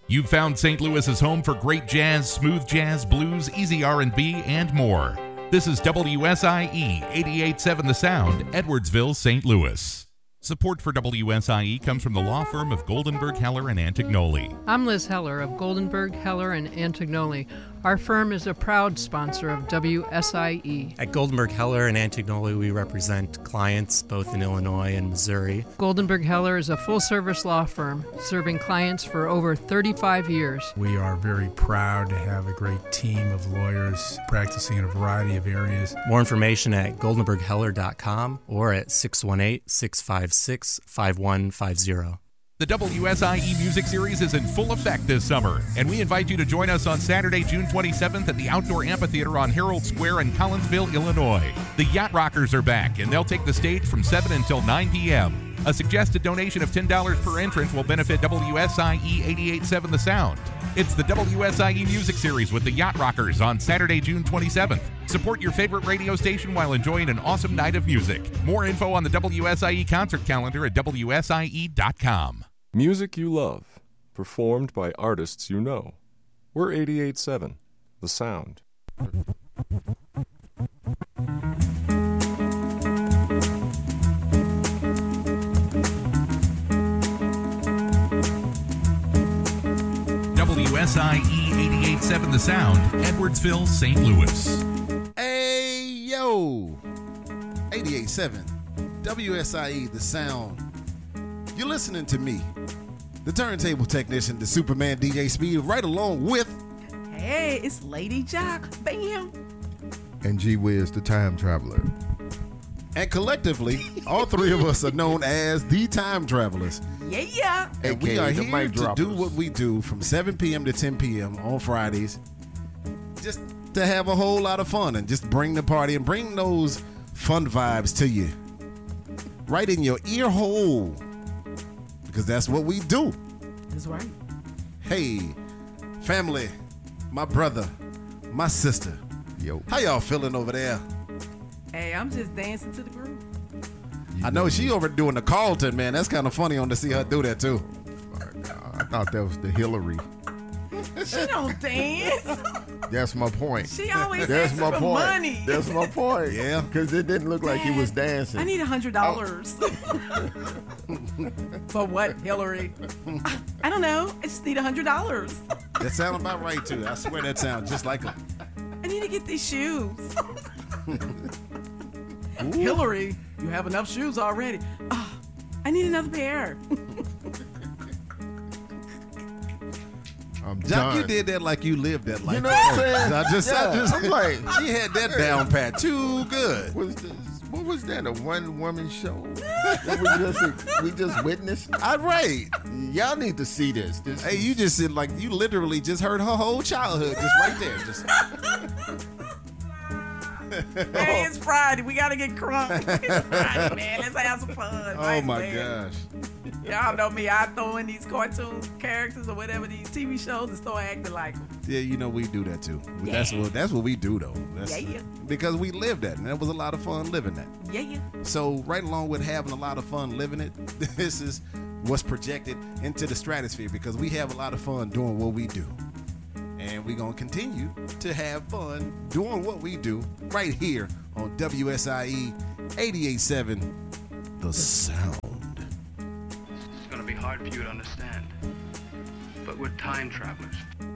You've found St. Louis's home for great jazz, smooth jazz, blues, easy R&B, and more. This is WSIE 88.7 The Sound, Edwardsville, St. Louis. Support for WSIE comes from the law firm of Goldenberg, Heller, and Antignoli. I'm Liz Heller of Goldenberg, Heller, and Antignoli. Our firm is a proud sponsor of WSIE. At Goldenberg, Heller, and Antignoli, we represent clients both in Illinois and Missouri. Goldenberg, Heller is a full-service law firm serving clients for over 35 years. We are very proud to have a great team of lawyers practicing in a variety of areas. More information at goldenbergheller.com or at 618-656-5150. The WSIE Music Series is in full effect this summer, and we invite you to join us on Saturday, June 27th at the Outdoor Amphitheater on Herald Square in Collinsville, Illinois. The Yacht Rockers are back, and they'll take the stage from 7 until 9 p.m. A suggested donation of $10 per entrance will benefit WSIE 88.7 The Sound. It's the WSIE Music Series with the Yacht Rockers on Saturday, June 27th. Support your favorite radio station while enjoying an awesome night of music. More info on the WSIE concert calendar at WSIE.com. Music you love, performed by artists you know. We're 88.7 The Sound. WSIE 88.7 The Sound, Edwardsville, St. Louis. Hey, yo! 88.7 WSIE The Sound. You're listening to me, the turntable technician, the Superman DJ Speed, right along with... Hey, it's Lady Jock. Bam! And G Wiz, the time traveler. And collectively, all three of us are known as the Time Travelers. Yeah. And we are here to do what we do from 7 p.m. to 10 p.m. on Fridays, just to have a whole lot of fun and just bring the party and bring those fun vibes to you. Right in your ear hole. Because that's what we do. That's right. Hey, family, my brother, my sister. Yo. How y'all feeling over there? Hey, I'm just dancing to the groove. I know she over doing the Carlton, man. That's kind of funny on to see her do that too. I thought that was the Hillary. She don't dance. That's my point. She always That's asks my for point. money. That's my point. Yeah. Because it didn't look like he was dancing. I need $100. For what, Hillary? I don't know. I just need $100. That sounds about right too. I swear that sounds just like her. I need to get these shoes. Hillary, you have enough shoes already. Oh, I need another pair. I'm Jock, done. you did that like you lived that life. You know what I'm saying? I just, I'm like, she had that down pat too good. what was that, a one-woman show that we just witnessed? All right. Y'all need to see this. Hey, you just said like you literally just heard her whole childhood just right there. Just. Hey, it's Friday. We got to get crunk. It's Friday, man. Let's have some fun. Oh, my gosh. Y'all know me. I throw in these cartoon characters or whatever, these TV shows, and start acting like them. Yeah, you know, we do that too. Yeah. That's what we do, though. Yeah. Because we lived that, and that was a lot of fun living that. Yeah. So, right along with having a lot of fun living it, this is what's projected into the stratosphere because we have a lot of fun doing what we do. And we're going to continue to have fun doing what we do right here on WSIE 88.7 The Sound. It's going to be hard for you to understand, but we're time travelers.